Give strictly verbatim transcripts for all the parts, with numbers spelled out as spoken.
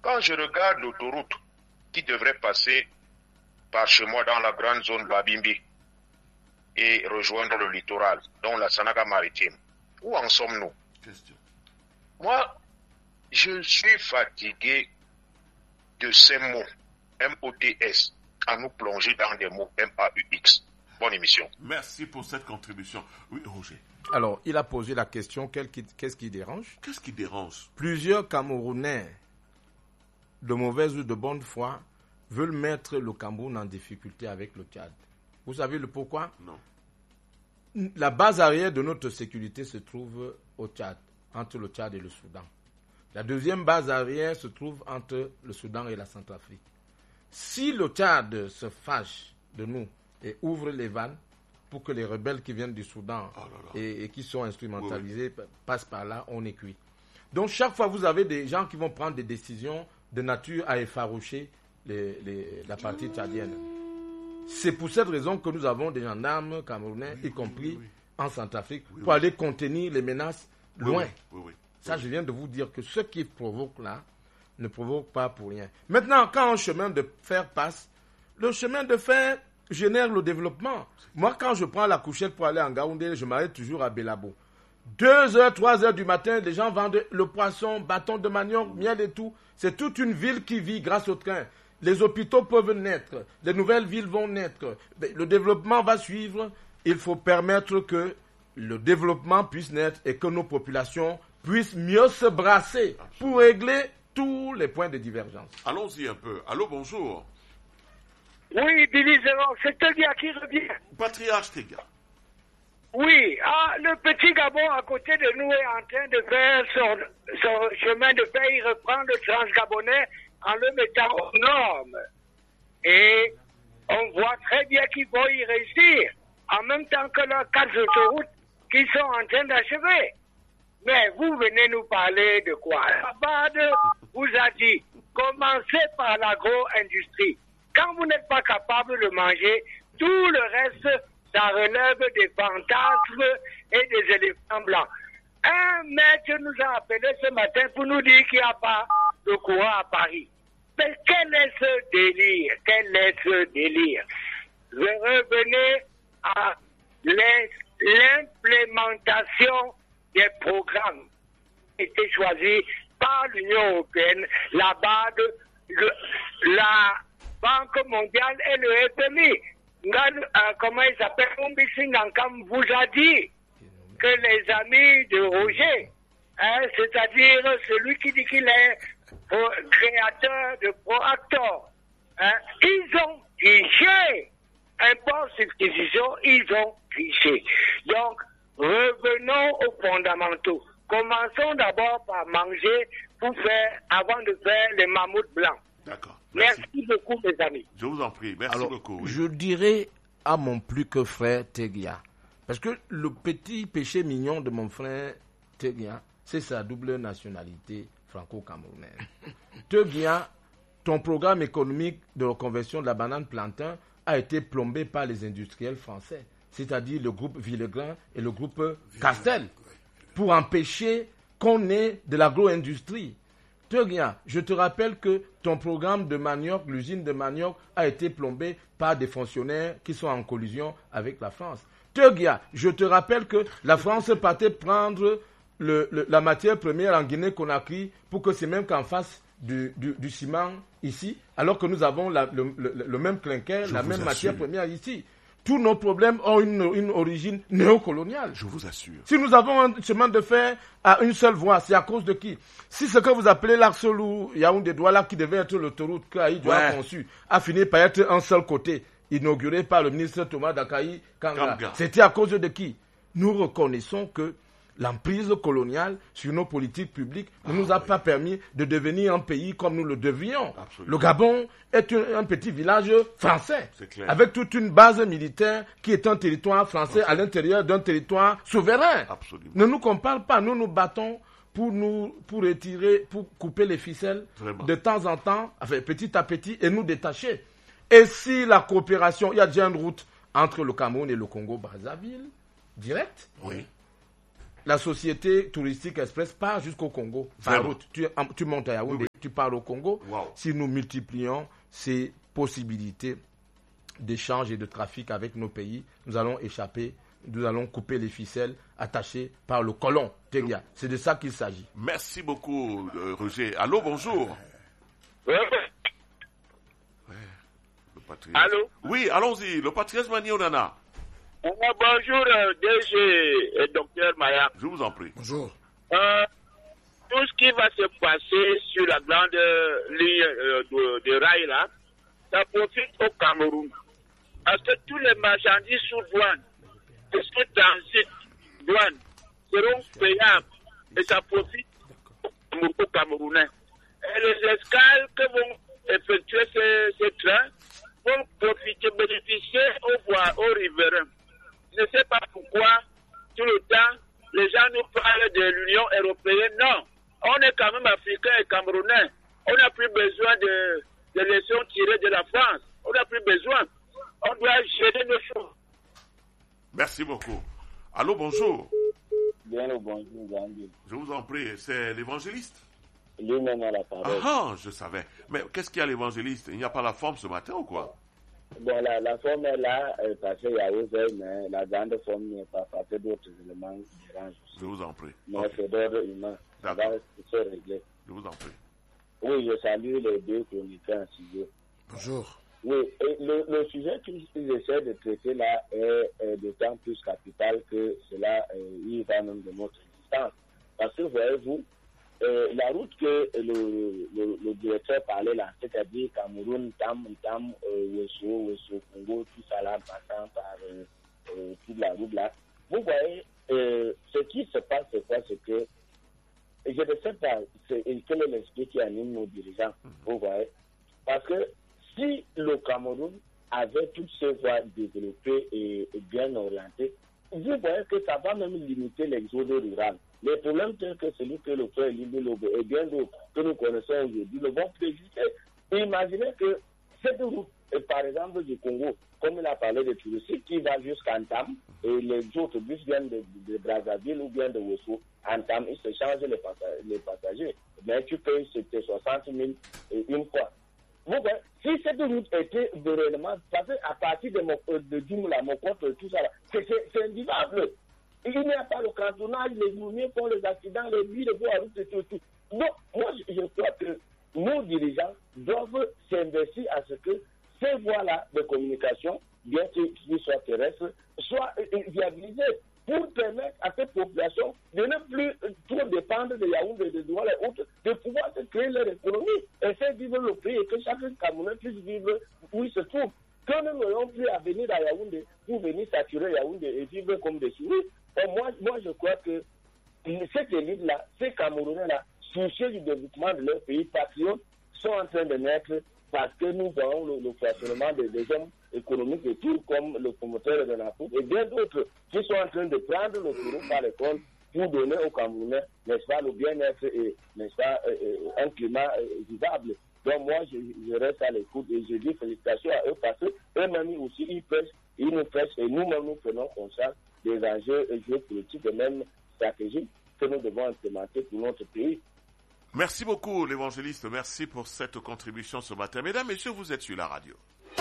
Quand je regarde l'autoroute qui devrait passer par chez moi dans la grande zone Babimbi et rejoindre le littoral, dont la Sanaka maritime, où en sommes-nous? Question. Moi, je suis fatigué de ces mots M O T S à nous plonger dans des mots M A U X. Bonne émission. Merci pour cette contribution. Oui, Roger. Alors, il a posé la question, qu'est-ce qui dérange? Qu'est-ce qui dérange? Plusieurs Camerounais de mauvaise ou de bonne foi veulent mettre le Cameroun en difficulté avec le Tchad. Vous savez le pourquoi? Non. La base arrière de notre sécurité se trouve au Tchad, entre le Tchad et le Soudan. La deuxième base arrière se trouve entre le Soudan et la Centrafrique. Si le Tchad se fâche de nous et ouvre les vannes pour que les rebelles qui viennent du Soudan oh là là. Et, et qui sont instrumentalisés oui. passent par là, on est cuit. Donc chaque fois, vous avez des gens qui vont prendre des décisions de nature à effaroucher les, les, la partie tchadienne. C'est pour cette raison que nous avons des gendarmes camerounais, oui, y compris oui, oui, oui. en Centrafrique, oui, pour oui. aller contenir les menaces loin. Oui, oui, oui, oui. Ça, je viens de vous dire que ce qui provoque là ne provoque pas pour rien. Maintenant, quand un chemin de fer passe, le chemin de fer génère le développement. Moi, quand je prends la couchette pour aller en Gaoundé, je m'arrête toujours à Belabo. Deux heures, trois heures du matin, les gens vendent le poisson, bâton de manioc, miel et tout. C'est toute une ville qui vit grâce au train. Les hôpitaux peuvent naître, les nouvelles villes vont naître, le développement va suivre. Il faut permettre que le développement puisse naître et que nos populations puissent mieux se brasser pour régler tous les points de divergence. Allons-y un peu. Allô, bonjour. Oui, Billy Zéro, c'est Tegia qui revient. Patriarche Tegia. Oui, ah, le petit Gabon à côté de nous est en train de faire son, son chemin de fer. Il reprend le Transgabonais en le mettant aux normes. Et on voit très bien qu'ils vont y réussir, en même temps que leurs quatre autoroutes qu'ils sont en train d'achever. Mais vous venez nous parler de quoi? Abad vous a dit, commencez par l'agro-industrie. Quand vous n'êtes pas capable de manger, tout le reste, ça relève des fantasmes et des éléphants blancs. Un maître nous a appelé ce matin pour nous dire qu'il n'y a pas de courant à Paris. Mais quel est ce délire? Quel est ce délire? Je revenais à l'implémentation des programmes qui étaient choisis par l'Union européenne, la B A D, le, la Banque mondiale et le F M I. Euh, comment il s'appelle? Mbissingankam vous a dit que les amis de Roger, hein, c'est-à-dire celui qui dit qu'il est créateur de Proactor, hein, ils ont triché. Import substitution, ils ont triché. Donc, revenons aux fondamentaux. Commençons d'abord par manger pour faire, avant de faire les mammouths blancs. D'accord. Merci. Merci beaucoup, mes amis. Je vous en prie. Merci Alors, beaucoup. Oui. Je dirais à mon plus que frère Tegia, parce que le petit péché mignon de mon frère Tegia, c'est sa double nationalité franco-camerounaise. Tegia, ton programme économique de reconversion de la banane plantain a été plombé par les industriels français, c'est-à-dire le groupe Villegrain et le groupe Castel, pour empêcher qu'on ait de l'agro-industrie. Tegia, je te rappelle que ton programme de manioc, l'usine de manioc, a été plombé par des fonctionnaires qui sont en collusion avec la France. Tegia, je te rappelle que la France partait prendre le, le, la matière première en Guinée-Conakry pour que c'est même qu'en face du, du, du ciment ici, alors que nous avons la, le, le, le même clinker, la même assure. matière première ici. Tous nos problèmes ont une, une origine néocoloniale. Je vous assure. Si nous avons un chemin de fer à une seule voie, c'est à cause de qui? Si ce que vous appelez l'Arcelou, Yaoundé-Douala, qui devait être l'autoroute qu'Aïd ouais. a conçue, a fini par être un seul côté, inauguré par le ministre Thomas Dakaï Kanga, c'était à cause de qui? Nous reconnaissons que l'emprise coloniale sur nos politiques publiques ne ah, nous a oui. pas permis de devenir un pays comme nous le devions. Absolument. Le Gabon est un, un petit village français, avec toute une base militaire qui est un territoire français Absolument. à l'intérieur d'un territoire souverain. Absolument. Ne nous compare pas, nous nous battons pour nous pour retirer, pour couper les ficelles Vraiment. de temps en temps, enfin, petit à petit, et nous détacher. Et si la coopération, il y a déjà une route entre le Cameroun et le Congo-Brazzaville, directe. Oui. La société touristique express part jusqu'au Congo, par route. Tu, tu montes à Yaoundé. Oui, oui. tu parles au Congo, Wow. si nous multiplions ces possibilités d'échange et de trafic avec nos pays, nous allons échapper, nous allons couper les ficelles attachées par le colon Teria. C'est de ça qu'il s'agit. Merci beaucoup, euh, Roger. Allô, bonjour. Ouais. Le patriote. Allô? Oui, allons-y. Le patriote Mani Onana. Euh, bonjour, euh, D G et docteur Maya. Je vous en prie. Bonjour. Euh, tout ce qui va se passer sur la grande euh, ligne euh, de, de rail là, ça profite au Cameroun. Parce que tous les marchandises sous douane, tout ce qui transit douane, seront payables. Et ça profite au Camerounais. Et les escales que vont effectuer ces, ces trains vont profiter, bénéficier aux voies, aux riverains. Je ne sais pas pourquoi, tout le temps, les gens nous parlent de l'Union européenne. Non, on est quand même africains et camerounais. On n'a plus besoin de, de leçons tirées de la France. On n'a plus besoin. On doit gérer nos choses. Merci beaucoup. Allô, bonjour. Bien le bonjour, Gandhi. Je vous en prie. C'est l'évangéliste. Lui-même à la parole. Ah, je savais. Mais qu'est-ce qu'il y a l'évangéliste? Il n'y a pas la forme ce matin ou quoi? Bon, la, la forme est là, euh, parce qu'il y a osé, mais la grande forme n'est pas parce que d'autres éléments dérangent. Je vous en prie. Mais Ok. c'est d'ordre humain. Ça va D'accord. se régler. Je vous en prie. Oui, je salue les deux chroniqueurs en studio. Bonjour. Oui, et le, le sujet qu'ils qu'ils essaient de traiter là est, est d'autant plus capital que cela euh, y va même de notre existence. Parce que, voyez-vous, euh, la route que le, le, le directeur parlait là, c'est-à-dire Cameroun, Tam, Tam, euh, Wesso, Wesso, Congo, tout ça là, passant par euh, euh, toute la route là, vous voyez, euh, ce qui se passe, c'est quoi? C'est que, je ne sais pas c'est, quel est l'esprit qui anime nos dirigeants, vous voyez, parce que si le Cameroun avait toutes ces voies développées et, et bien orientées, vous voyez que ça va même limiter l'exode rural. Les problèmes tels que celui que le frère Libé Lobo et bien d'autres que nous connaissons aujourd'hui ne vont plus exister. Imaginez que cette route, par exemple du Congo, comme il a parlé de touristique, qui va jusqu'à Ntam, et les autres bus viennent de, de, de Brazzaville ou bien de Wesso, Ntam, ils se changent les, passagers, les passagers. Mais tu payes c'était soixante mille une fois. Vous voyez, si cette route était réellement, parce qu'à partir de, mon, de Dimoula, mon compte, tout ça, c'est, c'est, c'est invivable. Il n'y a pas le cantonnage, les lumières font les accidents, les billes, les voies, tout, tout, tout. Donc, moi, je, je crois que nos dirigeants doivent s'investir à ce que ces voies-là de communication, bien qu'ils soient terrestres, soient viabilisées pour permettre à cette population de ne plus trop dépendre de Yaoundé, de Douala et autres, de pouvoir se créer leur économie et faire vivre le pays et que chaque Camerounais puisse vivre où il se trouve. Que nous n'ayons plus à venir à Yaoundé pour venir saturer Yaoundé et vivre comme des souris. Et moi, moi, je crois que cette élite-là, ces Camerounais-là, soucieux du développement de leur pays, patriotes, sont en train de naître parce que nous avons le, le fonctionnement des, des hommes économiques et tout, comme le promoteur de la Coupe, et bien d'autres qui sont en train de prendre le tour par l'école pour donner aux Camerounais, n'est-ce pas, le bien-être et, n'est-ce pas, un climat vivable. Donc moi, je, je reste à l'écoute et je dis félicitations à eux parce qu'eux-mêmes aussi, ils prêchent, ils nous prêchent et nous-mêmes, nous prenons conscience des enjeux géopolitiques et même stratégiques que nous devons implémenter pour notre pays. Merci beaucoup, l'évangéliste. Merci pour cette contribution ce matin. Mesdames, Messieurs, vous êtes sur la radio.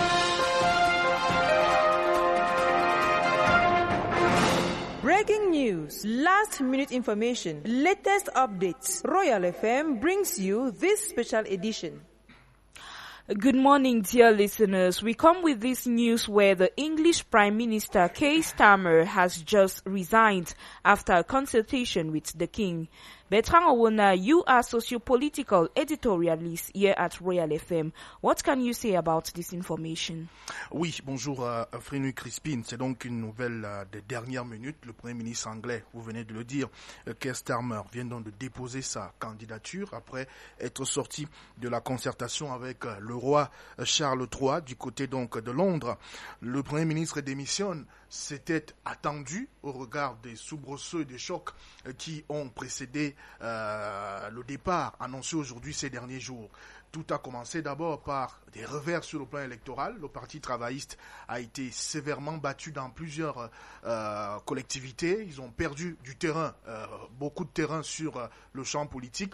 Breaking news, last minute information, latest updates. Royal F M brings you this special edition. Good morning, dear listeners. We come with this news where the English Prime Minister Keir Starmer has just resigned after a consultation with the King. Bertrand Owona, you are socio-political editorialist here at Royal F M. What can you say about this information? Oui, bonjour euh, Frénu Crispin. C'est donc une nouvelle euh, des dernières minutes. Le Premier ministre anglais, vous venez de le dire, euh, Keir Starmer, vient donc de déposer sa candidature après être sorti de la concertation avec euh, le roi euh, Charles trois du côté donc de Londres. Le Premier ministre démissionne. C'était attendu au regard des soubresauts et des chocs euh, qui ont précédé euh, le départ annoncé aujourd'hui ces derniers jours. Tout a commencé d'abord par des revers sur le plan électoral. Le Parti travailliste a été sévèrement battu dans plusieurs euh, collectivités. Ils ont perdu du terrain, euh, beaucoup de terrain sur euh, le champ politique.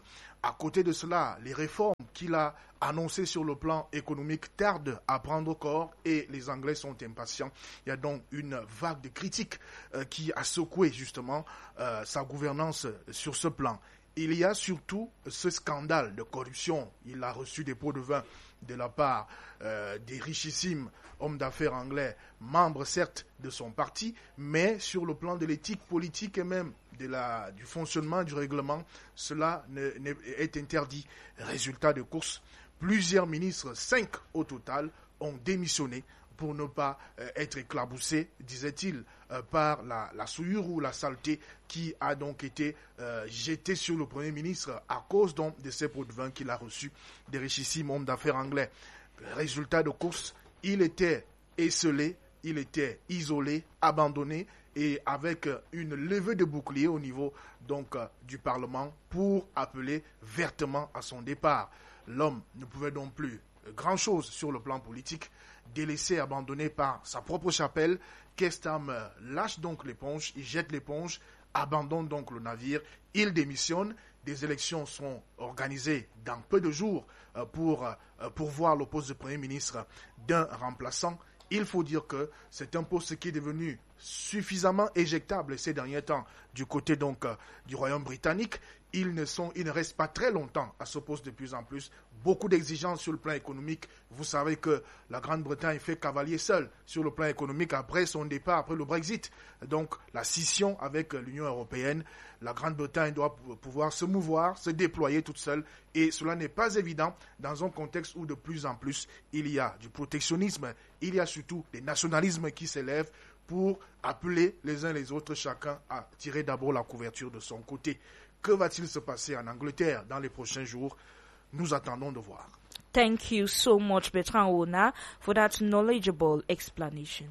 à côté de cela, les réformes qu'il a annoncées sur le plan économique tardent à prendre corps et les Anglais sont impatients. Il y a donc une vague de critiques euh, qui a secoué justement euh, sa gouvernance sur ce plan. Il y a surtout ce scandale de corruption. Il a reçu des pots de vin de la part euh, des richissimes hommes d'affaires anglais, membres certes de son parti, mais sur le plan de l'éthique politique et même de la, du fonctionnement du règlement, cela ne, ne, est interdit. Résultat de course, plusieurs ministres, cinq au total, ont démissionné pour ne pas euh, être éclaboussés, disait-il, euh, par la, la souillure ou la saleté qui a donc été euh, jetée sur le Premier ministre à cause donc de ces pots de vin qu'il a reçus des richissimes hommes d'affaires anglais. Résultat de course, il était esselé, il était isolé, abandonné et avec une levée de bouclier au niveau donc euh, du Parlement pour appeler vertement à son départ. L'homme ne pouvait donc plus grand-chose sur le plan politique, délaissé, abandonné par sa propre chapelle. Keir Starmer lâche donc l'éponge, il jette l'éponge, abandonne donc le navire, il démissionne. Des élections sont organisées dans peu de jours pour pourvoir le poste de Premier ministre d'un remplaçant. Il faut dire que c'est un poste qui est devenu suffisamment éjectable ces derniers temps du côté donc du Royaume britannique. Ils ne, sont, ils ne restent pas très longtemps à ce poste de plus en plus. Beaucoup d'exigences sur le plan économique. Vous savez que la Grande-Bretagne fait cavalier seul sur le plan économique après son départ, après le Brexit. Donc la scission avec l'Union européenne, la Grande-Bretagne doit pouvoir se mouvoir, se déployer toute seule. Et cela n'est pas évident dans un contexte où de plus en plus il y a du protectionnisme, il y a surtout des nationalismes qui s'élèvent pour appeler les uns les autres chacun à tirer d'abord la couverture de son côté. Que va-t-il se passer en Angleterre dans les prochains jours? Nous attendons de voir. Thank you so much, Bertrand Ona, for that knowledgeable explanation.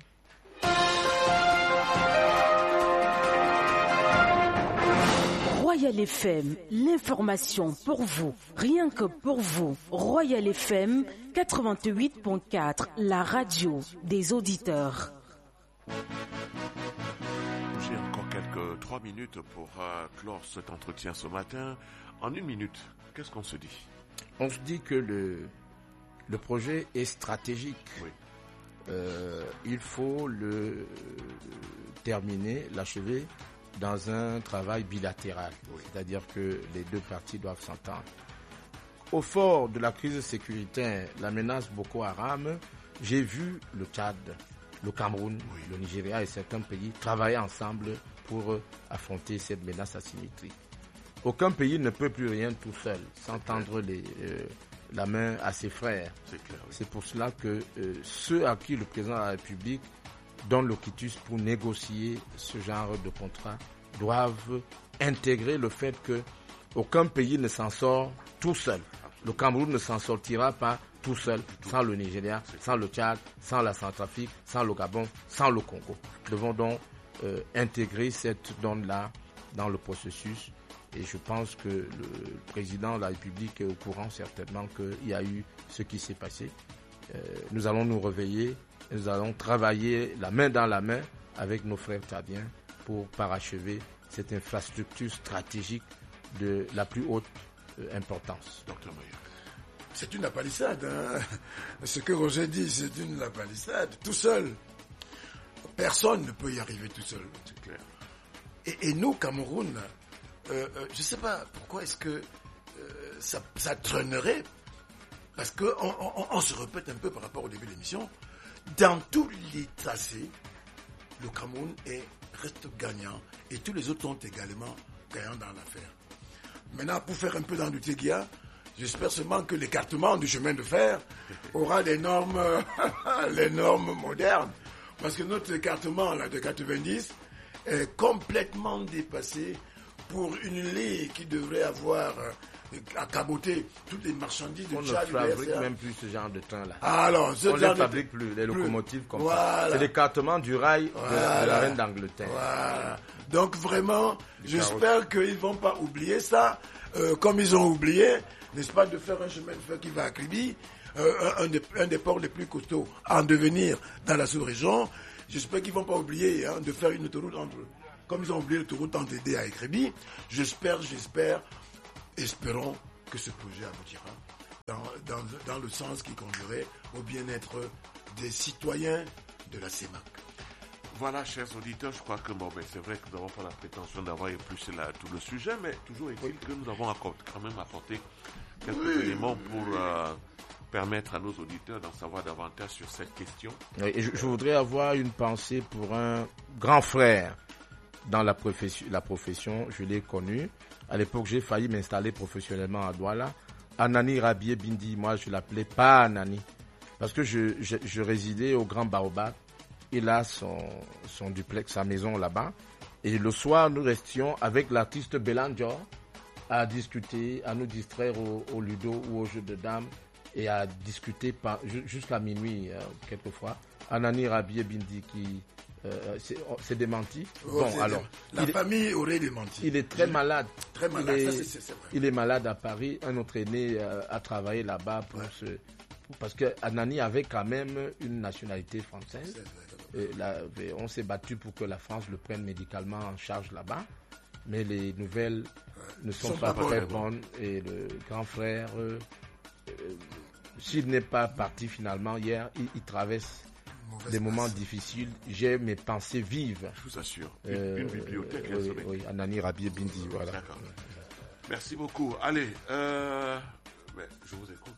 Royal F M, l'information pour vous, rien que pour vous. Royal F M quatre-vingt-huit point quatre, la radio des auditeurs. J'ai encore quelques trois minutes pour euh, clore cet entretien ce matin. En une minute, qu'est-ce qu'on se dit? On se dit que le, le projet est stratégique. Oui. Euh, il faut le terminer, l'achever dans un travail bilatéral. Oui. C'est-à-dire que les deux parties doivent s'entendre. Au fort de la crise sécuritaire, la menace Boko Haram, j'ai vu le Tchad, le Cameroun, oui. le Nigeria et certains pays travailler ensemble pour affronter cette menace asymétrique. Aucun pays ne peut plus rien tout seul, sans tendre les, euh, la main à ses frères. C'est clair, oui. C'est pour cela que euh, ceux à qui le président de la République donne le quitus pour négocier ce genre de contrat doivent intégrer le fait que aucun pays ne s'en sort tout seul. Le Cameroun ne s'en sortira pas tout seul, sans le Nigeria, sans le Tchad, sans la Centrafrique, sans le Gabon, sans le Congo. Nous devons donc euh, intégrer cette donne-là dans le processus. Et je pense que le président de la République est au courant certainement qu'il y a eu ce qui s'est passé. Euh, nous allons nous réveiller, nous allons travailler la main dans la main avec nos frères tchadiens pour parachever cette infrastructure stratégique de la plus haute euh, importance. Docteur Mayer. C'est une lapalissade. Hein. Ce que Roger dit, c'est une lapalissade. Tout seul. Personne ne peut y arriver tout seul. C'est clair. Et, et nous, Cameroun, euh, euh, je ne sais pas pourquoi est-ce que euh, ça, ça traînerait. Parce qu'on on, on se répète un peu par rapport au début de l'émission. Dans tous les tracés, le Cameroun est, reste gagnant. Et tous les autres sont également gagnants dans l'affaire. Maintenant, pour faire un peu dans du Téguia, j'espère seulement que l'écartement du chemin de fer aura les normes, les normes modernes. Parce que notre écartement là, de quatre-vingt-dix est complètement dépassé pour une ligne qui devrait avoir à caboter toutes les marchandises de On Tchad. On ne fabrique même plus ce genre de train-là. Alors, ce On ne genre les fabrique de... plus, les plus. locomotives comme Voilà. ça. C'est l'écartement du rail voilà. de, de la reine d'Angleterre. Voilà. Donc vraiment, j'espère qu'ils ne vont pas oublier ça, euh, comme ils ont oublié, n'est-ce pas, de faire un chemin de fer qui va à Kribi, euh, un, un, des, un des ports les plus costauds en devenir dans la sous-région. J'espère qu'ils ne vont pas oublier hein, de faire une autoroute entre eux. Comme ils ont oublié l'autoroute entre Dédé à Kribi, j'espère, j'espère, espérons que ce projet aboutira dans, dans, dans le sens qui conduirait au bien-être des citoyens de la C E M A C. Voilà, chers auditeurs, je crois que bon, ben, c'est vrai que nous n'avons pas la prétention d'avoir épluché là, tout le sujet, mais toujours est-il oui. que nous avons accordé, quand même apporté quelques oui. éléments pour euh, permettre à nos auditeurs d'en savoir davantage sur cette question. Oui, et je, je voudrais avoir une pensée pour un grand frère dans la profession. La profession, je l'ai connu. À l'époque, j'ai failli m'installer professionnellement à Douala. Anani Rabié Bindi, moi je l'appelais pas Anani, parce que je, je, je résidais au Grand Baobab. Il a son, son duplex, sa maison là-bas. Et le soir, nous restions avec l'artiste Belandior à discuter, à nous distraire au, au ludo ou au jeu de dames et à discuter par, jusqu'à minuit, euh, quelquefois. Anani Rabié Bindi qui... Euh, c'est, c'est démenti. Oh, bon, c'est alors, la famille est, aurait démenti. Il est très malade. Très malade, il est, ça c'est, c'est vrai. Il est malade à Paris. Un autre aîné euh, a travaillé là-bas pour ouais. se... Parce que Anani avait quand même une nationalité française. Et là, on s'est battu pour que la France le prenne médicalement en charge là-bas. Mais les nouvelles ouais. ne sont, sont pas, pas très bonnes. Et le grand frère, euh, euh, s'il n'est pas parti finalement hier, il, il traverse des moments passe. difficiles. J'ai mes pensées vives. Je vous assure. Une, euh, une bibliothèque. Euh, oui, oui, Anani Rabié Bindi. Voilà. D'accord. Merci beaucoup. Allez, euh, mais je vous écoute.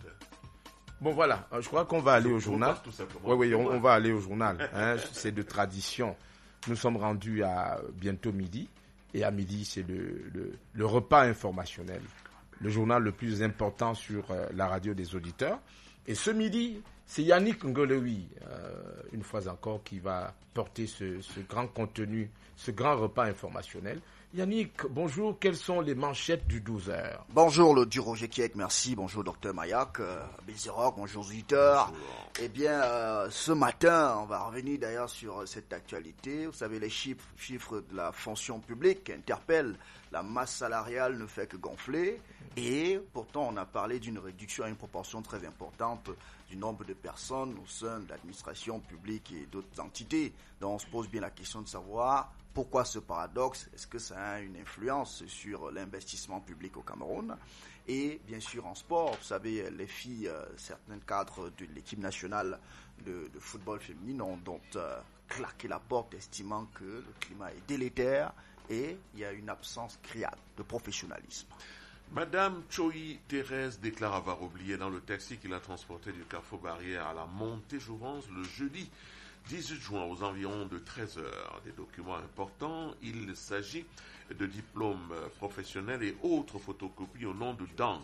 Bon voilà, je crois qu'on va aller au journal. Oui, oui, on, on va aller au journal. Hein, c'est de tradition. Nous sommes rendus à bientôt midi. Et à midi, c'est le, le, le repas informationnel. Le journal le plus important sur euh, la radio des auditeurs. Et ce midi, c'est Yannick Ngolewi, euh, une fois encore, qui va porter ce, ce grand contenu, ce grand repas informationnel. Yannick, bonjour. Quelles sont les manchettes du douze heures? Bonjour, le du Roger Kiek, merci. Bonjour, docteur Mayak, euh, Bézérok, bonjour aux auditeurs. Bonjour. Eh bien, euh, ce matin, on va revenir d'ailleurs sur cette actualité. Vous savez, les chiffres, chiffres de la fonction publique interpellent. La masse salariale ne fait que gonfler. Et pourtant, on a parlé d'une réduction à une proportion très importante du nombre de personnes au sein de l'administration publique et d'autres entités. Donc, on se pose bien la question de savoir... Pourquoi ce paradoxe? Est-ce que ça a une influence sur l'investissement public au Cameroun? Et bien sûr en sport, vous savez, les filles, euh, certains cadres de l'équipe nationale de, de football féminine ont donc euh, claqué la porte, estimant que le climat est délétère et il y a une absence criante de professionnalisme. Madame Choi Thérèse déclare avoir oublié dans le taxi qu'il a transporté du Carrefour Barrière à la Montée-Jouvence le jeudi dix-huit juin aux environs de treize heures. Des documents importants, il s'agit de diplômes professionnels et autres photocopies au nom de Dang,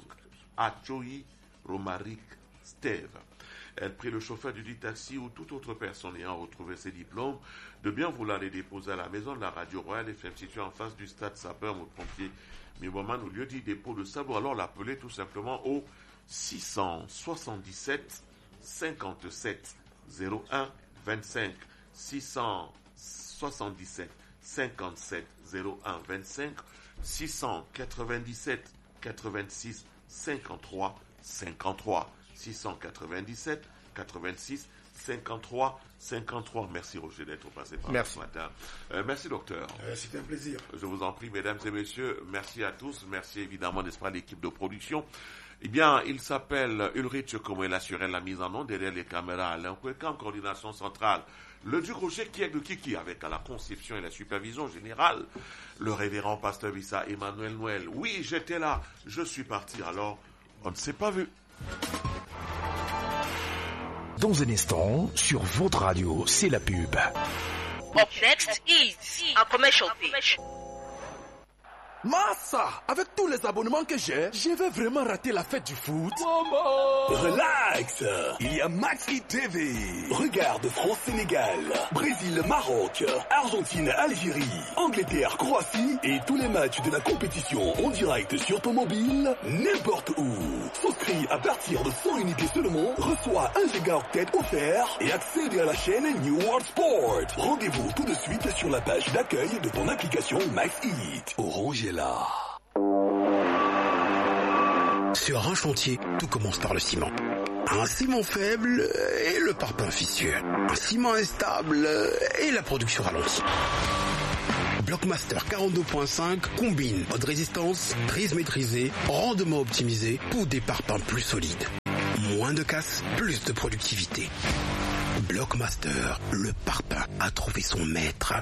Achoi Romaric Steve. Elle prie le chauffeur du dit taxi ou toute autre personne ayant retrouvé ses diplômes de bien vouloir les déposer à la maison de la Radio Royale F M située en face du stade sapeur-pompier Miboman au lieu du dépôt de sable, ou alors l'appeler tout simplement au six cent soixante-dix-sept cinquante-sept zéro un vingt-cinq, six cent soixante-dix-sept cinquante-sept zéro un vingt-cinq, six cent quatre-vingt-dix-sept quatre-vingt-six cinquante-trois cinquante-trois, six cent quatre-vingt-dix-sept quatre-vingt-six cinquante-trois cinquante-trois. Merci Roger d'être passé par merci. Ce matin. Euh, merci docteur. Euh, C'était un plaisir. Je vous en prie, mesdames et messieurs, merci à tous, merci évidemment, n'est-ce pas, à l'équipe de production. Eh bien, il s'appelle Ulrich, comme il assurait la mise en onde derrière les caméras, Alain Kouekam, coordination centrale. Le duc Roger Kiek de Kiki, avec à la conception et la supervision générale, le révérend pasteur Bissa Emmanuel Noël. Oui, j'étais là, je suis parti, alors on ne s'est pas vu. Dans un instant, sur votre radio, c'est la pub. Up next is a commercial pitch. Massa, avec tous les abonnements que j'ai, je vais vraiment rater la fête du foot. Maman! Relax! Il y a Maxi T V. Regarde France-Sénégal, Brésil-Maroc, Argentine-Algérie, Angleterre-Croatie et tous les matchs de la compétition en direct sur ton mobile, n'importe où. Souscris à partir de cent unités seulement, reçois un gigaoctet offert et accède à la chaîne New World Sport. Rendez-vous tout de suite sur la page d'accueil de ton application MaxHit. Orange est là. Sur un chantier, tout commence par le ciment. Un ciment faible et le parpaing vicieux. Un ciment instable et la production ralentie. Blockmaster quarante-deux point cinq combine mode résistance, prise maîtrisée, rendement optimisé pour des parpaings plus solides. Moins de casse, plus de productivité. Blockmaster, le parpaing a trouvé son maître.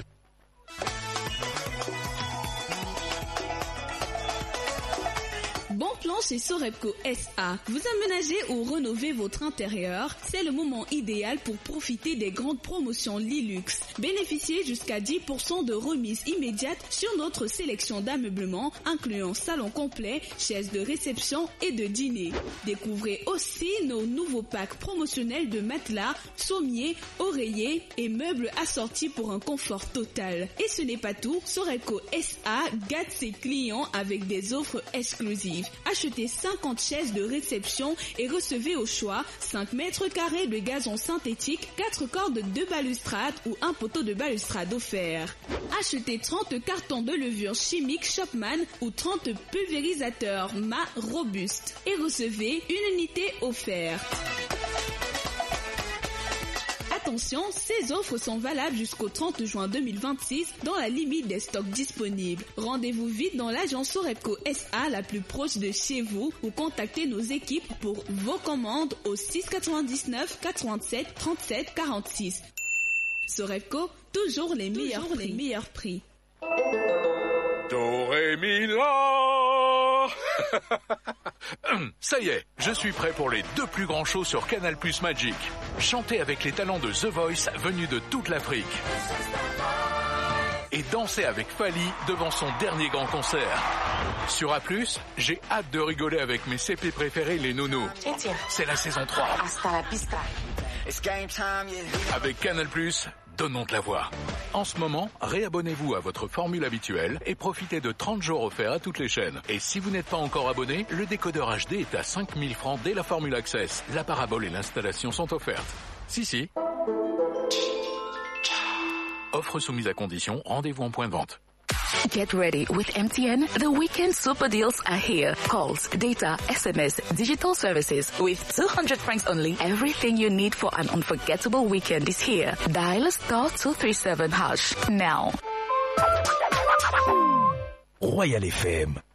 Bon plan chez Sorepco S A. Vous aménagez ou rénovez votre intérieur, c'est le moment idéal pour profiter des grandes promotions Lilux. Bénéficiez jusqu'à dix pour cent de remise immédiate sur notre sélection d'ameublement, incluant salon complet, chaises de réception et de dîner. Découvrez aussi nos nouveaux packs promotionnels de matelas, sommiers, oreillers et meubles assortis pour un confort total. Et ce n'est pas tout, Sorepco S A gâte ses clients avec des offres exclusives. Achetez cinquante chaises de réception et recevez au choix cinq mètres carrés de gazon synthétique, quatre cordes de balustrade ou un poteau de balustrade offert. Achetez trente cartons de levure chimique Shopman ou trente pulvérisateurs M A robustes et recevez une unité offerte. Attention, ces offres sont valables jusqu'au trente juin deux mille vingt-six dans la limite des stocks disponibles. Rendez-vous vite dans l'agence Sorepco S A la plus proche de chez vous ou contactez nos équipes pour vos commandes au six quatre-vingt-dix-neuf quatre-vingt-sept trente-sept quarante-six. Sorepco, toujours les toujours meilleurs les prix. meilleurs prix. Do, ré, mi, la. Ça y est, je suis prêt pour les deux plus grands shows sur Canal Plus Magic. Chantez avec les talents de The Voice venus de toute l'Afrique. Et dansez avec Fali devant son dernier grand concert. Sur A plus, j'ai hâte de rigoler avec mes C P préférés, les nounous. C'est la saison trois. Hasta la pista. It's game time, yeah. Avec Canal Plus, donnons de la voix. En ce moment, réabonnez-vous à votre formule habituelle et profitez de trente jours offerts à toutes les chaînes. Et si vous n'êtes pas encore abonné, le décodeur H D est à cinq mille francs dès la formule Access. La parabole et l'installation sont offertes. Si, si. Offre soumise à condition, rendez-vous en point de vente. Get ready with M T N. The weekend super deals are here. Calls, data, S M S, digital services. With two hundred francs only, everything you need for an unforgettable weekend is here. Dial star two three seven hash now. Royal F M.